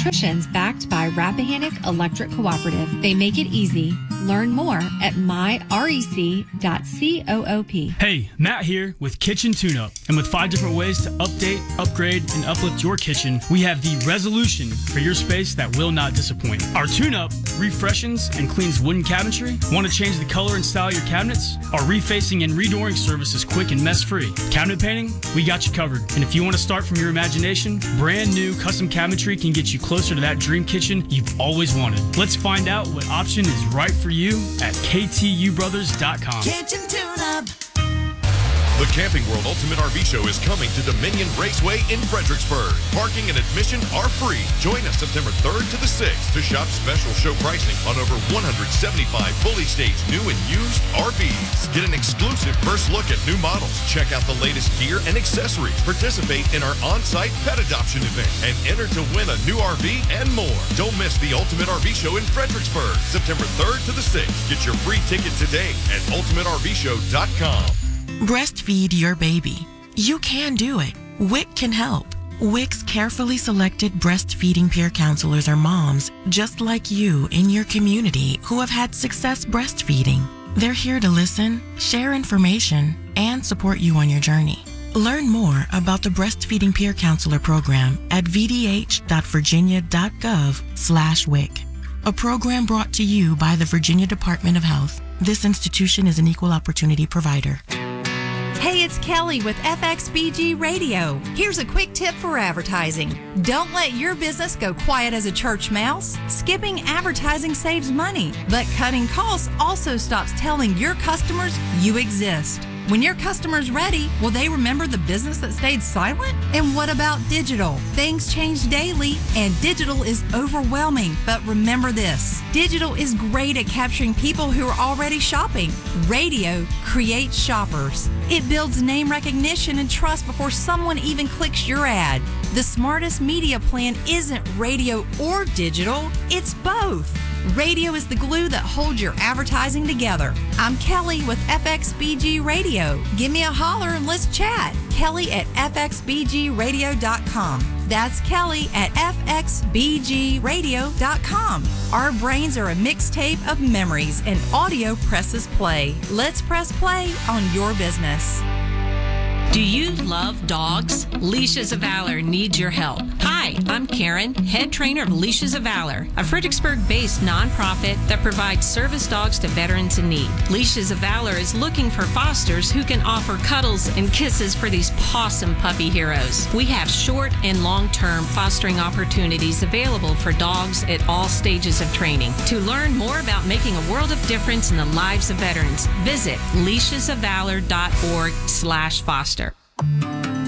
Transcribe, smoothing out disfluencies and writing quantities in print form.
electricians backed by Rappahannock Electric Cooperative. They make it easy. Learn more at myrec.coop. Hey, Matt here with Kitchen Tune-Up. And with 5 different ways to update, upgrade, and uplift your kitchen, we have the resolution for your space that will not disappoint. Our Tune-Up refreshes and cleans wooden cabinetry. Want to change the color and style of your cabinets? Our refacing and redooring service is quick and mess-free. Cabinet painting? We got you covered. And if you want to start from your imagination, brand new custom cabinetry can get you closer to that dream kitchen you've always wanted. Let's find out what option is right for you at ktubrothers.com. Kitchen Tune-Up. The Camping World Ultimate RV Show is coming to Dominion Raceway in Fredericksburg. Parking and admission are free. Join us September 3rd to the 6th to shop special show pricing on over 175 fully staged new and used RVs. Get an exclusive first look at new models. Check out the latest gear and accessories. Participate in our on-site pet adoption event and enter to win a new RV and more. Don't miss the Ultimate RV Show in Fredericksburg, September 3rd to the 6th. Get your free ticket today at ultimatervshow.com. Breastfeed your baby. You can do it. WIC can help. WIC's carefully selected breastfeeding peer counselors are moms just like you in your community who have had success breastfeeding. They're here to listen, share information, and support you on your journey. Learn more about the Breastfeeding Peer Counselor program at vdh.virginia.gov/WIC. A program brought to you by the Virginia Department of Health. This institution is an equal opportunity provider. Hey, it's Kelly with FXBG Radio. Here's a quick tip for advertising. Don't let your business go quiet as a church mouse. Skipping advertising saves money, but cutting costs also stops telling your customers you exist. When your customer's ready, will they remember the business that stayed silent? And what about digital? Things change daily, and digital is overwhelming. But remember this, digital is great at capturing people who are already shopping. Radio creates shoppers. It builds name recognition and trust before someone even clicks your ad. The smartest media plan isn't radio or digital, it's both. Radio is the glue that holds your advertising together. I'm Kelly with FXBG Radio. Give me a holler and let's chat. Kelly at fxbgradio.com. That's Kelly at fxbgradio.com. Our brains are a mixtape of memories and audio presses play. Let's press play on your business. Do you love dogs? Leashes of Valor needs your help. Hi, I'm Karen, head trainer of Leashes of Valor, a Fredericksburg-based nonprofit that provides service dogs to veterans in need. Leashes of Valor is looking for fosters who can offer cuddles and kisses for these pawsome puppy heroes. We have short and long-term fostering opportunities available for dogs at all stages of training. To learn more about making a world of difference in the lives of veterans, visit leashesofvalor.org/foster.